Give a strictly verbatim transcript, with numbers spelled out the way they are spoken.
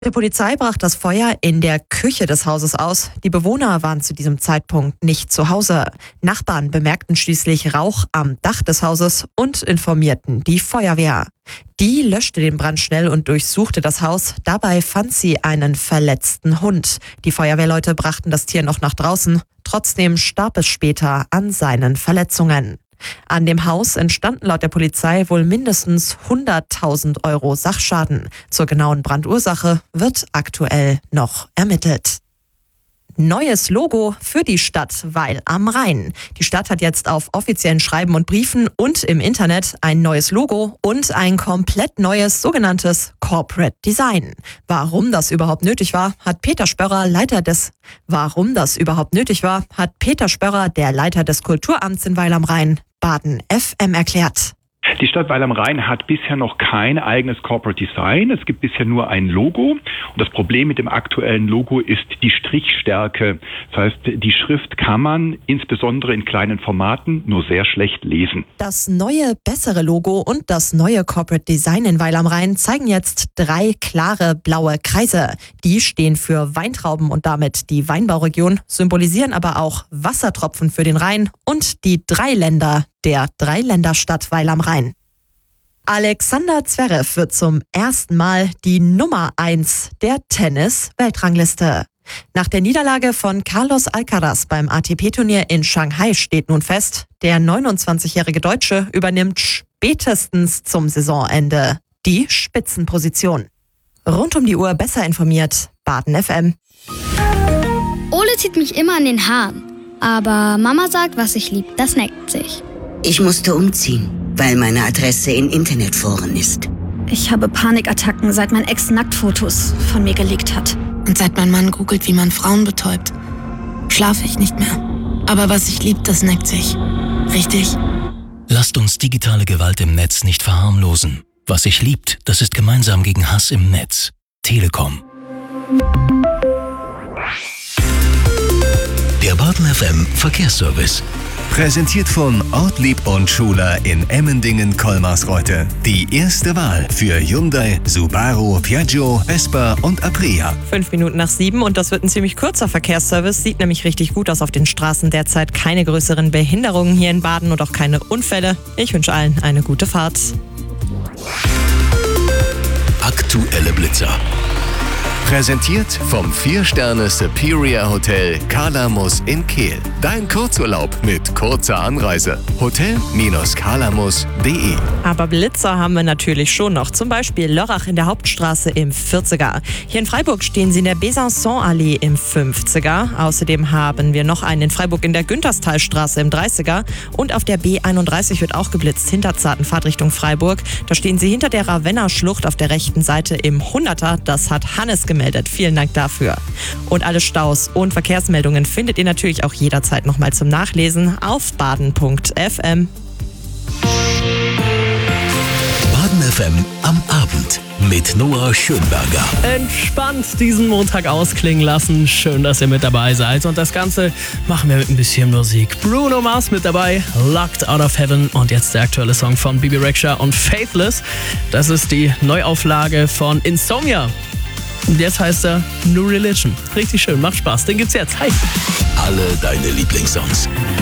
Die Polizei brach das Feuer in der Küche des Hauses aus. Die Bewohner waren zu diesem Zeitpunkt nicht zu Hause. Nachbarn bemerkten schließlich Rauch am Dach des Hauses und informierten die Feuerwehr. Die löschte den Brand schnell und durchsuchte das Haus. Dabei fand sie einen verletzten Hund. Die Feuerwehrleute brachten das Tier noch nach draußen. Trotzdem starb es später an seinen Verletzungen. An dem Haus entstanden laut der Polizei wohl mindestens hunderttausend Euro Sachschaden. Zur genauen Brandursache wird aktuell noch ermittelt. Neues Logo für die Stadt Weil am Rhein. Die Stadt hat jetzt auf offiziellen Schreiben und Briefen und im Internet ein neues Logo und ein komplett neues sogenanntes Corporate Design. Warum das überhaupt nötig war, hat Peter Spörrer, Leiter des Warum das überhaupt nötig war, hat Peter Spörrer, der Leiter des Kulturamts in Weil am Rhein, Baden F M erklärt. Die Stadt Weil am Rhein hat bisher noch kein eigenes Corporate Design. Es gibt bisher nur ein Logo. Und das Problem mit dem aktuellen Logo ist die Strichstärke. Das heißt, die Schrift kann man insbesondere in kleinen Formaten nur sehr schlecht lesen. Das neue, bessere Logo und das neue Corporate Design in Weil am Rhein zeigen jetzt drei klare blaue Kreise. Die stehen für Weintrauben und damit die Weinbauregion, symbolisieren aber auch Wassertropfen für den Rhein und die drei Länder der Dreiländerstadt Weil am Rhein. Alexander Zverev wird zum ersten Mal die Nummer eins der Tennis-Weltrangliste. Nach der Niederlage von Carlos Alcaraz beim A T P-Turnier in Shanghai steht nun fest, der neunundzwanzigjährige Deutsche übernimmt spätestens zum Saisonende die Spitzenposition. Rund um die Uhr besser informiert, Baden F M. Ole zieht mich immer an den Haaren, aber Mama sagt, was ich lieb, das neckt sich. Ich musste umziehen, weil meine Adresse in Internetforen ist. Ich habe Panikattacken, seit mein Ex Nacktfotos von mir gelegt hat. Und seit mein Mann googelt, wie man Frauen betäubt, schlafe ich nicht mehr. Aber was ich lieb, das neckt sich. Richtig? Lasst uns digitale Gewalt im Netz nicht verharmlosen. Was sich liebt, das ist gemeinsam gegen Hass im Netz. Telekom. Der Baden F M Verkehrsservice. Präsentiert von Ortlieb und Schuler in Emmendingen-Kolmarsreuth. Die erste Wahl für Hyundai, Subaru, Piaggio, Vespa und Aprilia. Fünf Minuten nach sieben und das wird ein ziemlich kurzer Verkehrsservice. Sieht nämlich richtig gut aus auf den Straßen. Derzeit keine größeren Behinderungen hier in Baden und auch keine Unfälle. Ich wünsche allen eine gute Fahrt. Aktuelle Blitzer. Präsentiert vom vier Sterne Superior Hotel Kalamus in Kehl. Dein Kurzurlaub mit kurzer Anreise. hotel Bindestrich kalamus punkt de. Aber Blitzer haben wir natürlich schon noch. Zum Beispiel Lörrach in der Hauptstraße im vierziger. Hier in Freiburg stehen sie in der Besançon-Allee im fünfziger. Außerdem haben wir noch einen in Freiburg in der Günterstalstraße im dreißiger. Und auf der B einunddreißig wird auch geblitzt, Hinterzarten, Fahrtrichtung Freiburg. Da stehen sie hinter der Ravenna-Schlucht auf der rechten Seite im hunderter. Das hat Hannes gemeldet. Vielen Dank dafür. Und alle Staus und Verkehrsmeldungen findet ihr natürlich auch jederzeit nochmal zum Nachlesen auf baden punkt f m. Baden F M am Abend mit Noah Schönberger. Entspannt diesen Montag ausklingen lassen. Schön, dass ihr mit dabei seid. Und das Ganze machen wir mit ein bisschen Musik. Bruno Mars mit dabei, Locked Out of Heaven. Und jetzt der aktuelle Song von Bibi Rexha und Faithless. Das ist die Neuauflage von Insomnia. Und jetzt heißt er New Religion. Richtig schön, macht Spaß. Den gibt's jetzt. Hi. Alle deine Lieblingssongs.